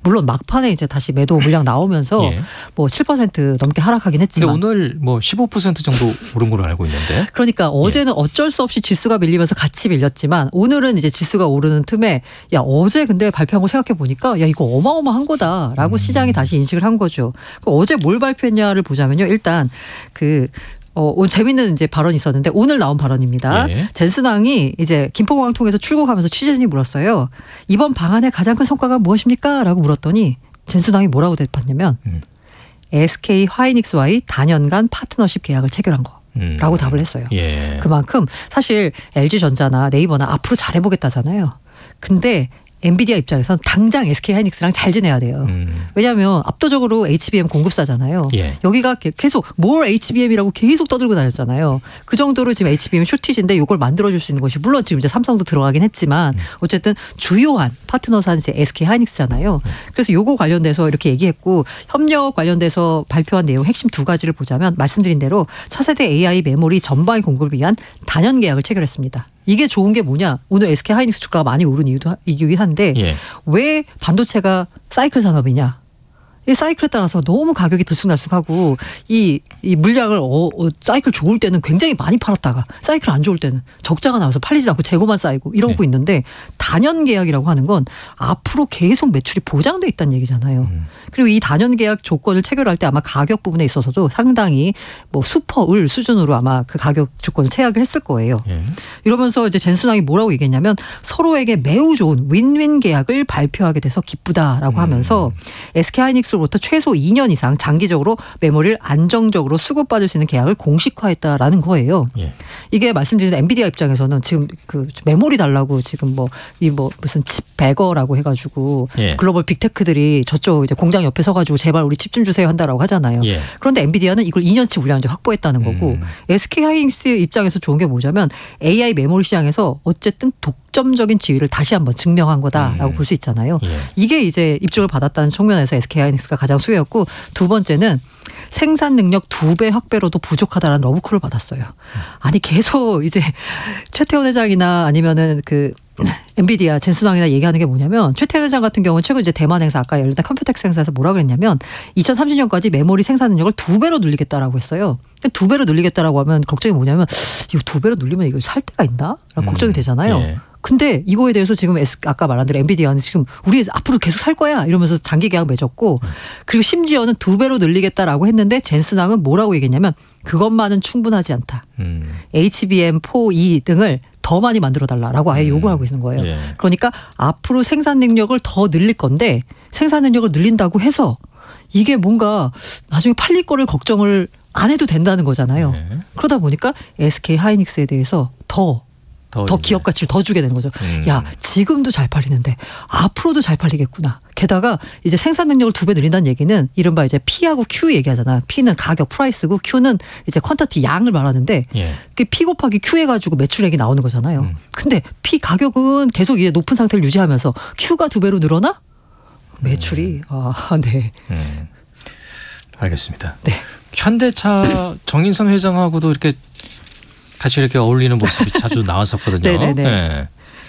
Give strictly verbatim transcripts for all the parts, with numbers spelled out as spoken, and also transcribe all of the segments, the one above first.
물론 막판에 이제 다시 매도 물량 나오면서 예. 뭐 칠 퍼센트 넘게 하락하긴 했지만. 근데 오늘 뭐 십오 퍼센트 정도 오른 걸로 알고 있는데. 그러니까 어제는 예. 어쩔 수 없이 지수가 밀리면서 같이 밀렸지만 오늘은 이제 지수가 오르는 틈에 야 어제 근데 발표한 거 생각해 보니까 야 이거 어마어마한 거다라고 음. 시장이 다시 인식을 한 거죠. 어제 뭘 발표했냐를 보자면요. 일단 그 어, 오늘 재밌는 이제 발언이 있었는데 오늘 나온 발언입니다. 예. 젠순왕이 이제 김포공항 통해서 출국하면서 취재진이 물었어요. 이번 방안의 가장 큰 성과가 무엇입니까? 라고 물었더니 젠순왕이 뭐라고 대답했냐면 음. 에스케이 하이닉스와의 다년간 파트너십 계약을 체결한 거. 음. 라고 답을 했어요. 예. 그만큼 사실 엘지전자나 네이버나 앞으로 잘해보겠다잖아요. 근데 엔비디아 입장에선 당장 에스케이 하이닉스랑 잘 지내야 돼요. 음. 왜냐하면 압도적으로 에이치비엠 공급사잖아요. 예. 여기가 계속 뭘 에이치비엠이라고 계속 떠들고 다녔잖아요. 그 정도로 지금 에이치비엠 쇼티지인데 이걸 만들어줄 수 있는 것이 물론 지금 이제 삼성도 들어가긴 했지만 어쨌든 주요한 파트너사는 이제 에스케이 하이닉스잖아요. 그래서 요거 관련돼서 이렇게 얘기했고 협력 관련돼서 발표한 내용 핵심 두 가지를 보자면 말씀드린 대로 차세대 에이아이 메모리 전방위 공급을 위한 단연 계약을 체결했습니다. 이게 좋은 게 뭐냐. 오늘 에스케이 하이닉스 주가가 많이 오른 이유도 이기도 한데 예. 왜 반도체가 사이클 산업이냐. 이 사이클에 따라서 너무 가격이 들쑥날쑥하고 이, 이 물량을 어, 어, 사이클 좋을 때는 굉장히 많이 팔았다가 사이클 안 좋을 때는 적자가 나와서 팔리지 않고 재고만 쌓이고 이러고 네. 있는데 단연 계약이라고 하는 건 앞으로 계속 매출이 보장돼 있다는 얘기잖아요. 음. 그리고 이 단연 계약 조건을 체결할 때 아마 가격 부분에 있어서도 상당히 뭐 슈퍼을 수준으로 아마 그 가격 조건을 체결을 했을 거예요. 예. 이러면서 이제 젠순왕이 뭐라고 얘기했냐면 서로에게 매우 좋은 윈윈 계약을 발표하게 돼서 기쁘다라고 음. 하면서 에스케이 하이닉스 부터 최소 이 년 이상 장기적으로 메모리를 안정적으로 수급받을 수 있는 계약을 공식화했다라는 거예요. 예. 이게 말씀드린 엔비디아 입장에서는 지금 그 메모리 달라고 지금 뭐 이 뭐 무슨 칩 백어라고 해가지고 예. 글로벌 빅테크들이 저쪽 이제 공장 옆에 서가지고 제발 우리 칩 좀 주세요 한다라고 하잖아요. 예. 그런데 엔비디아는 이걸 이 년치 물량을 이제 확보했다는 거고 음. 에스케이 하이닉스 입장에서 좋은 게 뭐냐면 에이아이 메모리 시장에서 어쨌든 독점적인 지위를 다시 한번 증명한 거다라고 음. 볼 수 있잖아요. 예. 이게 이제 입증을 받았다는 측면에서 에스케이 하이닉스가 가장 수혜였고 두 번째는 생산 능력 두 배 확배로도 부족하다라는 러브콜을 받았어요. 아니 계속 이제 최태원 회장이나 아니면은 그 엔비디아 젠순왕이나 얘기하는 게 뭐냐면 최태원 회장 같은 경우는 최근 이제 대만 행사 아까 열린 컴퓨텍스 행사에서 뭐라 그랬냐면 이천삼십 년까지 메모리 생산 능력을 두 배로 늘리겠다라고 했어요. 두 배로 늘리겠다라고 하면 걱정이 뭐냐면 이거 두 배로 늘리면 이거 살 데가 있나? 라는 음, 걱정이 되잖아요. 예. 근데 이거에 대해서 지금 아까 말한 대로 엔비디아는 지금 우리 앞으로 계속 살 거야 이러면서 장기 계약 맺었고 그리고 심지어는 두 배로 늘리겠다라고 했는데 젠순왕은 뭐라고 얘기했냐면 그것만은 충분하지 않다. 음. 에이치비엠 사, 이 등을 더 많이 만들어달라고 아예 요구하고 있는 거예요. 예. 그러니까 앞으로 생산 능력을 더 늘릴 건데 생산 능력을 늘린다고 해서 이게 뭔가 나중에 팔릴 거를 걱정을 안 해도 된다는 거잖아요. 예. 그러다 보니까 에스케이 하이닉스에 대해서 더 더, 더 기업 가치를 더 주게 되는 거죠. 음. 야 지금도 잘 팔리는데 앞으로도 잘 팔리겠구나. 게다가 이제 생산 능력을 두 배 늘린다는 얘기는 이른바 이제 P하고 Q 얘기하잖아. P는 가격 프라이스고 Q는 이제 퀀터티 양을 말하는데 예. 그 P 곱하기 Q 해가지고 매출액이 나오는 거잖아요. 음. 근데 P 가격은 계속 이제 높은 상태를 유지하면서 Q가 두 배로 늘어나? 매출이 음. 아 네. 음. 알겠습니다. 네. 현대차 정인선 회장하고도 이렇게 같이 이렇게 어울리는 모습이 자주 나왔었거든요. 네네네. 네.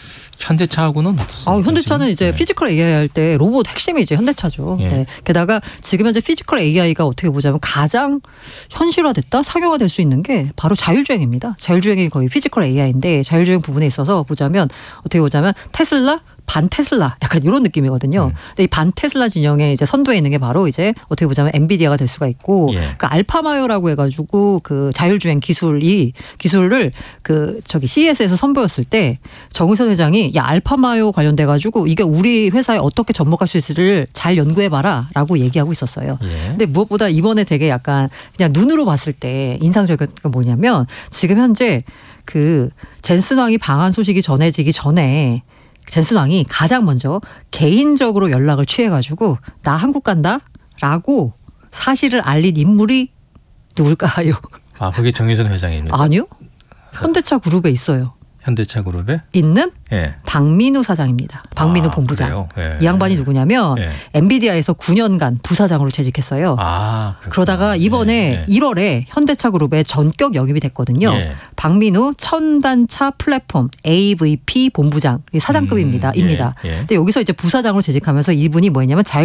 현대차하고는 어떻습니까? 아, 현대차는 이제 네. 피지컬 에이아이 할 때 로봇 핵심이 이제 현대차죠. 예. 네. 게다가 지금 현재 피지컬 에이아이가 어떻게 보자면 가장 현실화됐다, 상용화될 수 있는 게 바로 자율주행입니다. 자율주행이 거의 피지컬 에이아이인데 자율주행 부분에 있어서 보자면 어떻게 보자면 테슬라 반 테슬라 약간 이런 느낌이거든요. 음. 근데 이 반 테슬라 진영에 이제 선두에 있는 게 바로 이제 어떻게 보자면 엔비디아가 될 수가 있고, 예. 그 알파마요라고 해가지고 그 자율주행 기술이 기술을 그 저기 씨이에스에서 선보였을 때 정의선 회장이 야 알파마요 관련돼가지고 이게 우리 회사에 어떻게 접목할 수 있을지를 잘 연구해봐라라고 얘기하고 있었어요. 예. 근데 무엇보다 이번에 되게 약간 그냥 눈으로 봤을 때 인상적인 게 뭐냐면 지금 현재 그 젠슨왕이 방한 소식이 전해지기 전에. 젠순왕이 가장 먼저 개인적으로 연락을 취해가지고 나 한국 간다 라고 사실을 알린 인물이 누굴까요? 아 그게 정의선 회장입니다. 아니요. 현대차 그룹에 있어요. 현대차 그룹에? 있는 예. 박민우 사장입니다. 박민우 아, 본부장. 예. 이 양반이 누구냐면 예. 엔비디아에서 구 년간 부사장으로 재직했어요. 아, 그러다가 이번에 예. 예. 일월에 현대차 그룹에 전격 영입이 됐거든요. 예. 박민우 첨단차 플랫폼 에이브이피 본부장 사장급입니다. 음, 예. 입니다. 예. 근데 여기서 이제 부사장으로 재직하면서 이분이 뭐였냐면 자율